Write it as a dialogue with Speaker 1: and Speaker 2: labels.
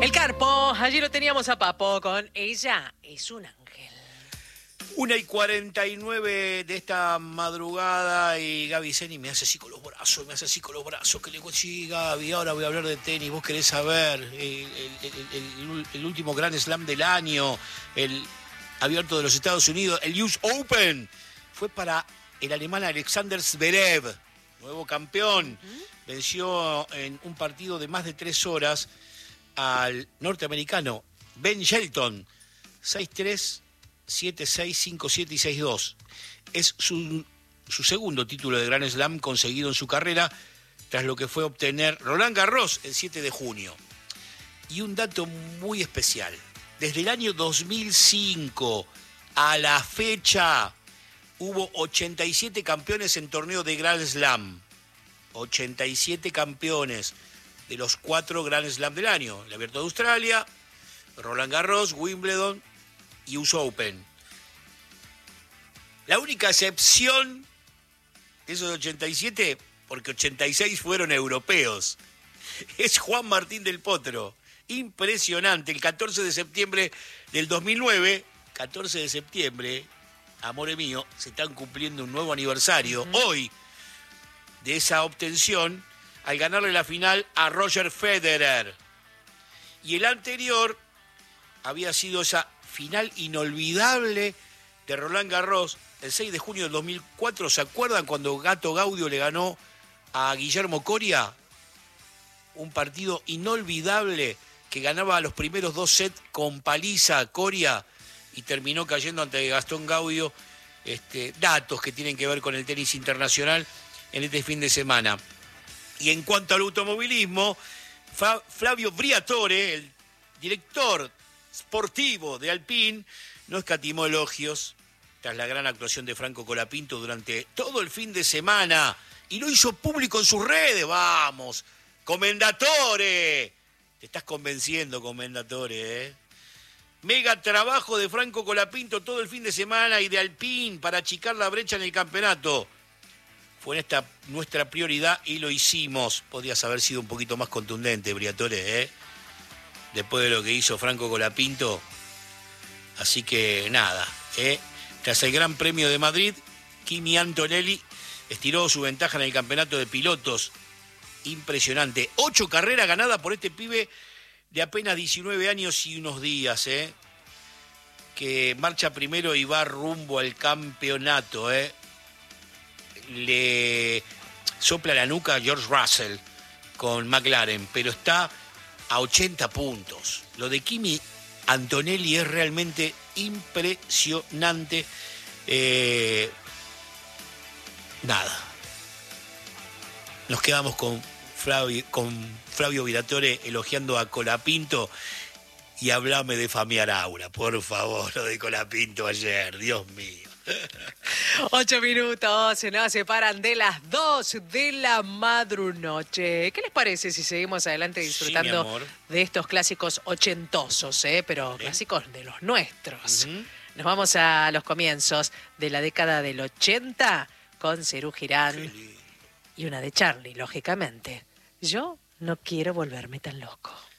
Speaker 1: El Carpo, allí lo teníamos a Papo con Ella es un ángel.
Speaker 2: 1:49 de esta madrugada y Gaby Zeni me hace así con los brazos, que le digo, sí, Gaby, ahora voy a hablar de tenis, vos querés saber el último Grand Slam del año, el abierto de los Estados Unidos, el US Open, fue para el alemán Alexander Zverev, nuevo campeón, venció en un partido de más de 3 horas al norteamericano Ben Shelton, 6-3, 7-6, 5-7 y 6-2. Es su segundo título de Grand Slam conseguido en su carrera, tras lo que fue obtener Roland Garros el 7 de junio. Y un dato muy especial, desde el año 2005 a la fecha hubo 87 campeones en torneo de Grand Slam. 87 campeones de los 4 Grand Slam del año. El Abierto de Australia, Roland Garros, Wimbledon y US Open. La única excepción de esos 87, porque 86 fueron europeos, es Juan Martín del Potro. Impresionante. El 14 de septiembre del 2009, 14 de septiembre, amore mío, se están cumpliendo un nuevo aniversario hoy de esa obtención al ganarle la final a Roger Federer. Y el anterior había sido esa final inolvidable de Roland Garros el 6 de junio del 2004. ¿Se acuerdan cuando Gato Gaudio le ganó a Guillermo Coria? Un partido inolvidable que ganaba los primeros 2 sets con paliza Coria y terminó cayendo ante Gastón Gaudio. Datos que tienen que ver con el tenis internacional en este fin de semana. Y en cuanto al automovilismo, Flavio Briatore, el director sportivo de Alpine, no escatimó elogios tras la gran actuación de Franco Colapinto durante todo el fin de semana y lo hizo público en sus redes. ¡Vamos! ¡Commendatore! Te estás convenciendo, Commendatore, ¿eh? Mega trabajo de Franco Colapinto todo el fin de semana y de Alpine para achicar la brecha en el campeonato. Fue nuestra prioridad y lo hicimos. Podrías haber sido un poquito más contundente, Briatore, ¿eh? Después de lo que hizo Franco Colapinto. Así que nada, ¿eh? Tras el Gran Premio de Madrid, Kimi Antonelli estiró su ventaja en el campeonato de pilotos. Impresionante. 8 carreras ganadas por este pibe de apenas 19 años y unos días, ¿eh? Que marcha primero y va rumbo al campeonato, ¿eh? Le sopla la nuca a George Russell con McLaren, pero está a 80 puntos. Lo de Kimi Antonelli es realmente impresionante. Nada. Nos quedamos con Flavio Briatore elogiando a Colapinto y hablame de Famiar Aura, por favor, lo de Colapinto ayer, Dios mío.
Speaker 1: 8 minutos, se nos separan de las 2 de la madrunoche. ¿Qué les parece si seguimos adelante disfrutando de estos clásicos ochentosos, pero clásicos de los nuestros? Nos vamos a los comienzos de la década del 80 con Serú Girán y una de Charlie, lógicamente. Yo no quiero volverme tan loco.